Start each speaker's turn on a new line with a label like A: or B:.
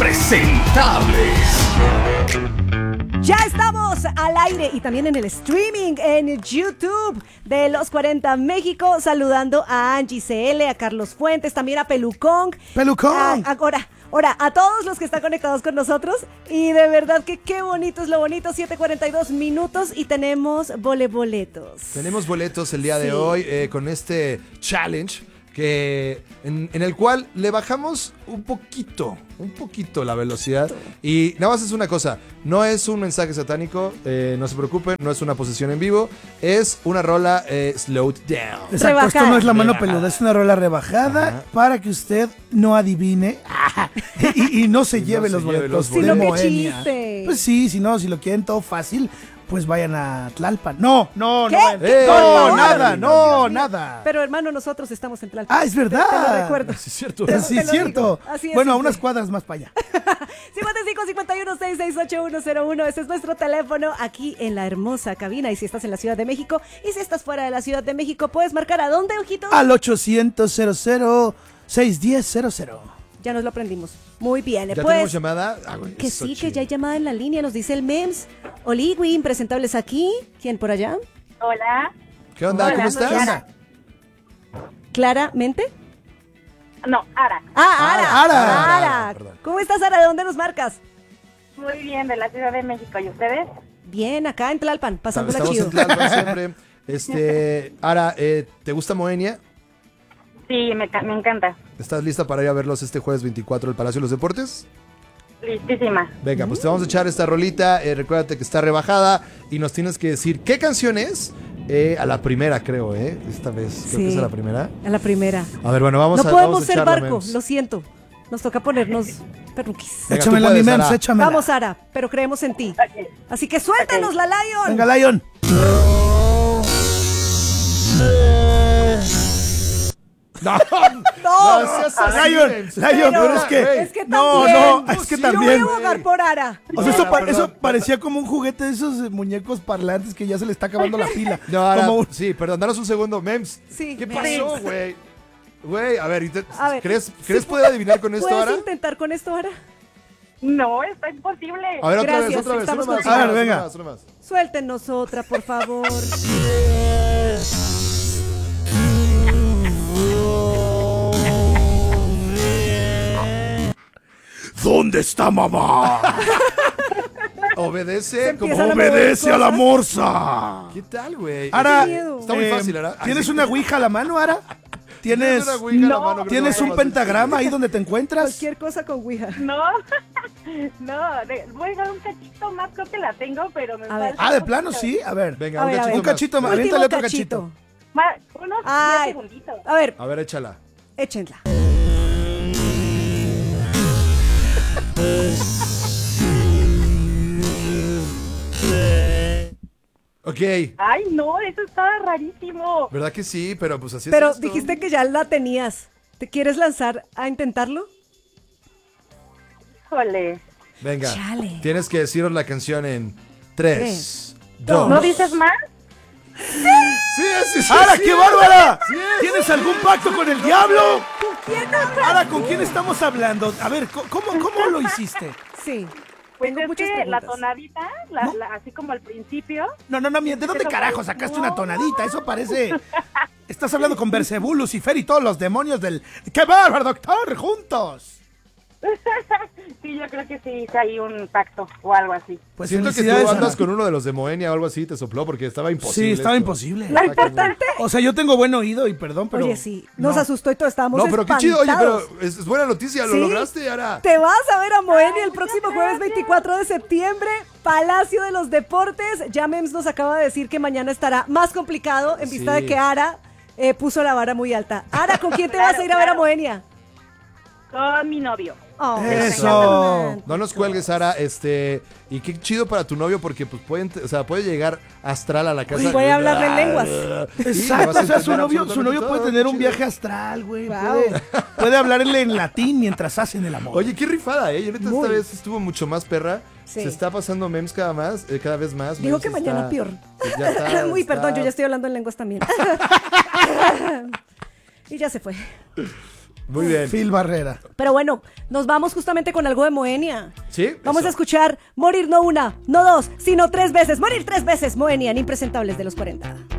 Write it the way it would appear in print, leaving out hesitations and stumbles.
A: impresentables.
B: Ya estamos al aire y también en el streaming en YouTube de Los 40 México, saludando a Angie CL, a Carlos Fuentes, también a Pelucón.
C: ¡Pelucón!
B: Ahora, a todos los que están conectados con nosotros. Y de verdad que qué bonito es lo bonito. 7:42 minutos y tenemos boletos.
D: Tenemos boletos el día de
B: Sí.
D: hoy con este challenge que en el cual le bajamos un poquito la velocidad. Y nada más es una cosa, no es un mensaje satánico, no se preocupen, no es una posesión en vivo, es una rola slowed down.
C: Exacto,
B: Rebajada.
C: esto no es la mano
D: Rebajada.
C: peluda, es una rola rebajada.
D: Ajá.
C: Para que usted no adivine y no se
D: Y no
C: lleve
D: se
C: los
D: lleve
C: boletos
D: los
B: Sí,
C: de
B: no, qué
C: Moenia.
B: chiste.
C: Pues sí, si no, si lo quieren todo fácil, pues vayan a Tlalpan. No,
B: ¿Qué?
C: vayan.
B: ¿Qué?
C: No,
B: Por favor.
C: nada,
B: Dios
C: no,
B: mío.
C: nada.
B: Pero hermano, nosotros estamos en Tlalpan.
C: Ah, es
B: Te lo
C: verdad.
B: recuerdo.
D: Sí, es cierto.
C: Sí,
B: te
C: es
B: lo
C: cierto.
B: digo. Así es,
C: Bueno, a
B: simple.
C: unas cuadras más para allá.
B: 55-51-668101. Ese es nuestro teléfono aquí en la hermosa cabina. Y si estás en la Ciudad de México y si estás fuera de la Ciudad de México, puedes marcar ¿a dónde, ojito?
C: Al 800-00-610-00.
B: Ya nos lo aprendimos. Muy bien.
D: ¿Ya
B: Pues,
D: tenemos llamada? Ah, güey,
B: que
D: eso
B: sí,
D: chido.
B: que ya hay llamada en la línea. Nos dice el MEMS. Oligui, impresentables aquí. ¿Quién por allá?
E: Hola.
D: ¿Qué onda?
E: Hola,
D: ¿Cómo
E: soy
D: estás?
E: Ara.
B: ¿Claramente?
E: No, Ara.
B: Ah,
C: Ara.
B: Ara.
D: Perdón.
B: ¿Cómo estás, Ara? ¿De dónde nos marcas?
E: Muy bien, de la Ciudad de México. ¿Y ustedes?
B: Bien, acá en Tlalpan, pasándola
D: Estamos
B: chido.
D: en Tlalpan siempre. Ara, ¿te gusta Moenia?
E: Sí, me encanta.
D: ¿Estás lista para ir a verlos este jueves 24 al Palacio de los Deportes?
E: Listísima.
D: Venga, pues te vamos a echar esta rolita. Recuérdate que está rebajada y nos tienes que decir qué canción es. A la primera, creo, esta vez. Creo que es a la primera.
B: A la primera.
D: A ver, bueno, vamos
B: No
D: a
B: podemos
D: vamos a
B: ser
D: echarla,
B: barco,
D: Mems.
B: lo siento. Nos toca ponernos perruquis.
D: Venga,
C: Échamela,
D: tú
C: mi
D: puedes,
C: Mems,
D: Ara.
C: échamela.
B: Vamos, Ara, pero creemos en ti.
E: Ok.
B: Así que suéltanos la Lion.
C: Venga, Lion.
D: No,
B: No,
D: seas así,
C: Lion,
D: Mems.
C: Lion, pero es que...
D: güey.
B: es que
C: No,
B: también.
C: no, es que
B: Yo
C: también.
B: voy a abogar por Ara.
C: O sea, eso,
D: Perdón.
C: eso parecía como un juguete de esos muñecos parlantes que ya se le está acabando la pila.
D: No, Ara,
C: Como un-
D: sí, perdón, danos un segundo, Mems.
B: Sí,
D: ¿Qué
B: Mems.
D: pasó, güey? Güey, a ver,
B: A ver,
D: ¿crees poder adivinar con esto,
B: ¿Puedes
D: Ara?
B: intentar con esto, Ara?
E: No, está imposible.
D: A ver, otra
B: Gracias,
D: vez, una
B: estamos
D: más.
B: contigo.
C: A ver,
D: una
C: venga.
D: más, una más.
B: Suéltenos otra, por favor.
C: ¿Dónde está mamá?
D: Obedece como
B: empiezan a mover
C: Obedece a la
B: cosas.
C: morsa.
D: ¿Qué tal, güey?
C: Ara,
B: Qué miedo.
D: Está muy fácil, Ara.
C: ¿tienes una ouija a la mano, Ara? ¿Tienes,
D: una ouija en la mano, creo que
C: ¿tienes
D: va
C: un
D: a ser
C: pentagrama ahí donde te encuentras?
B: Cualquier cosa con Ouija.
E: No, no, voy a dar un cachito más, creo que la tengo, pero me
B: A ver.
E: falta
C: Ah, de
E: un
C: plano,
E: poquito.
C: sí. A ver,
D: Venga,
B: A ver, a ver.
C: un cachito más.
B: Último
C: Aviéntale otro cachito.
E: Unos 10
B: Ay.
E: segunditos.
B: A ver,
D: A ver, échala.
B: échenla.
D: Ok.
E: Ay, no, eso está rarísimo.
D: ¿Verdad que sí? Pero pues así
B: Pero
D: es esto.
B: dijiste que ya la tenías. ¿Te quieres lanzar a intentarlo?
E: Híjole.
D: Venga.
B: Chale.
D: Tienes que decirnos la canción en 3, 2.
E: ¿No dices más?
D: Sí, sí, sí.
C: ¡Ara,
D: sí.
C: qué bárbara!
D: Sí.
C: ¿Tienes algún pacto con el diablo?
B: ¿Quién?
C: Ara, ¿con quién estamos hablando? A ver, ¿cómo lo hiciste?
B: Sí.
E: Pues
B: Tengo
E: es
B: muchas
E: que la
B: preguntas.
E: tonadita,
C: ¿No?
E: así como al principio.
C: No, ¿de dónde carajo sacaste una tonadita? Eso parece... Estás hablando con Bersebú, Lucifer y todos los demonios del... ¡Qué bárbaro, doctor! ¡Juntos!
E: Sí, yo creo que sí hice ahí un pacto o algo así.
C: Pues
D: Siento que tú
C: felicidades,
D: andas
C: Ara.
D: con uno de los de Moenia o algo así, te sopló porque estaba imposible.
C: Sí, estaba
D: esto.
C: imposible.
E: Lo importante,
C: O sea, yo tengo buen oído y perdón, pero...
B: Oye, sí. Nos
C: no.
B: asustó y todos estábamos
D: No, pero qué chido, oye, pero
B: espantados.
D: es buena noticia, lo
B: Sí.
D: lograste, Ara.
B: Te vas a ver a Moenia el próximo
E: muchas
B: jueves
E: gracias.
B: 24 de septiembre, Palacio de los Deportes. Ya Mems nos acaba de decir que mañana estará más complicado en vista
D: Sí.
B: de que Ara puso la vara muy alta. Ara, ¿con quién te vas a ir a ver a
E: Claro.
B: Moenia?
E: con mi novio.
B: Oh,
C: Eso.
D: No nos cuelgues, Sara, y qué chido para tu novio porque pues puede llegar astral a la casa.
B: Puede hablarle en lenguas.
C: Exacto, o sea, su novio puede tener un viaje astral, güey.
B: Wow.
C: Puede hablarle en latín mientras hacen el amor.
D: Oye, qué rifada, Yo neta
B: Muy.
D: esta vez estuvo mucho más perra.
B: Sí.
D: Se está pasando memes cada vez más.
B: Digo
D: Memes
B: que mañana
D: está-
B: peor.
D: Ya está,
B: Uy, perdón,
D: está-
B: yo ya estoy hablando en lenguas también. Y ya se fue.
D: Muy bien.
C: Phil Barrera.
B: Pero bueno, nos vamos justamente con algo de Moenia.
D: Sí.
B: Vamos
D: eso.
B: a escuchar Morir no una, no dos, sino 3 veces. Morir 3 veces, Moenia, en Impresentables de los 40.